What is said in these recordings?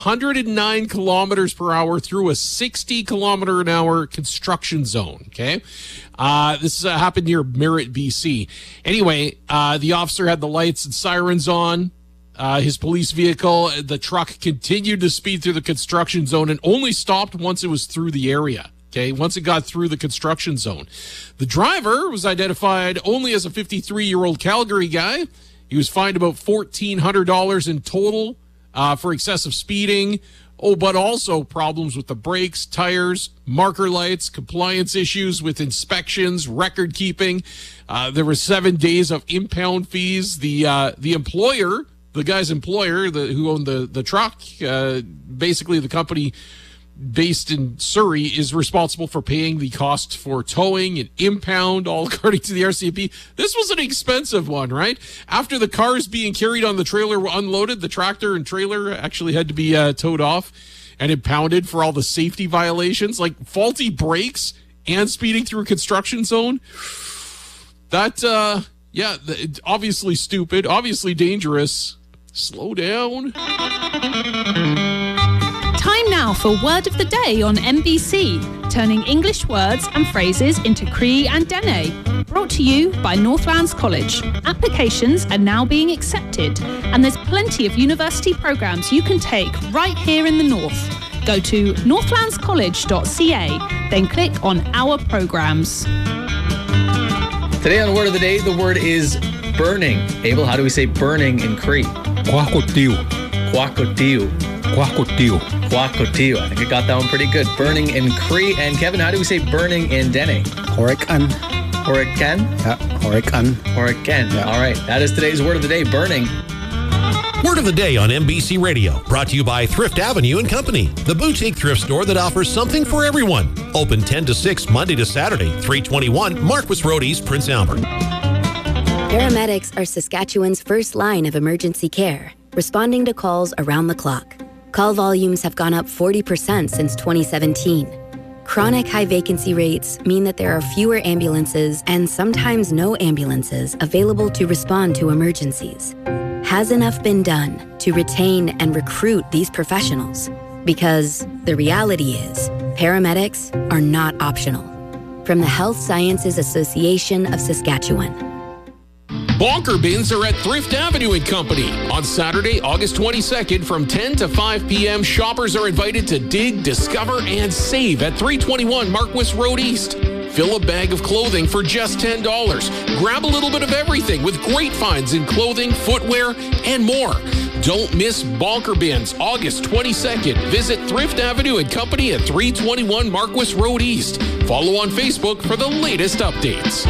109 kilometers per hour through a 60 kilometer an hour construction zone. Okay. This happened near Merritt, BC. Anyway, the officer had the lights and sirens on. His police vehicle, the truck continued to speed through the construction zone and only stopped once it was through the area. Okay, once it got through the construction zone. The driver was identified only as a 53-year-old Calgary guy. He was fined about $1,400 in total for excessive speeding. Oh, but also problems with the brakes, tires, marker lights, compliance issues with inspections, record keeping. There were 7 days of impound fees. The employer, the guy's employer, who owned the truck, basically the company based in Surrey, is responsible for paying the cost for towing and impound, all according to the RCMP. This was an expensive one, right? After the cars being carried on the trailer were unloaded, the tractor and trailer actually had to be towed off and impounded for all the safety violations, like faulty brakes and speeding through a construction zone. That, obviously stupid, obviously dangerous. Slow down. Time now for Word of the Day on MBC, turning English words and phrases into Cree and Dene. Brought to you by Northlands College. Applications are now being accepted, and there's plenty of university programs you can take right here in the North. Go to northlandscollege.ca, then click on Our Programs. Today on Word of the Day, the word is burning. Abel, how do we say burning in Cree? Quacotiu. Quacotiu. Quacotiu. Quacotiu. I think I got that one pretty good. Burning in Cree. And Kevin, how do we say burning in Dene? Horican. Horican? Yeah, horican. Horican. Yeah. All right. That is today's Word of the Day, burning. Word of the Day on MBC Radio, brought to you by Thrift Avenue and Company, the boutique thrift store that offers something for everyone. Open 10 to 6 Monday to Saturday, 321 Marquis Road East, Prince Albert. Paramedics are Saskatchewan's first line of emergency care, responding to calls around the clock. Call volumes have gone up 40% since 2017. Chronic high vacancy rates mean that there are fewer ambulances and sometimes no ambulances available to respond to emergencies. Has enough been done to retain and recruit these professionals? Because the reality is, paramedics are not optional. From the Health Sciences Association of Saskatchewan. Bonker bins are at Thrift Avenue and Company. On Saturday, August 22nd from 10 to 5 p.m., shoppers are invited to dig, discover, and save at 321 Marquis Road East. Fill a bag of clothing for just $10. Grab a little bit of everything with great finds in clothing, footwear, and more. Don't miss Bonker Bins, August 22nd. Visit Thrift Avenue and Company at 321 Marquis Road East. Follow on Facebook for the latest updates.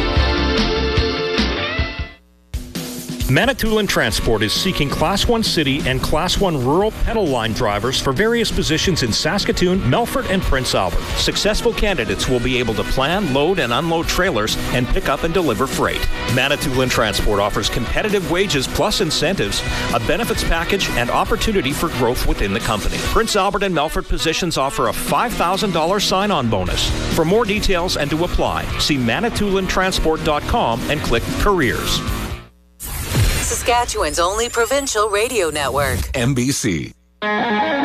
Manitoulin Transport is seeking Class 1 city and Class 1 rural pedal line drivers for various positions in Saskatoon, Melfort, and Prince Albert. Successful candidates will be able to plan, load, and unload trailers and pick up and deliver freight. Manitoulin Transport offers competitive wages plus incentives, a benefits package, and opportunity for growth within the company. Prince Albert and Melfort positions offer a $5,000 sign-on bonus. For more details and to apply, see ManitoulinTransport.com and click Careers. Saskatchewan's only provincial radio network. MBC.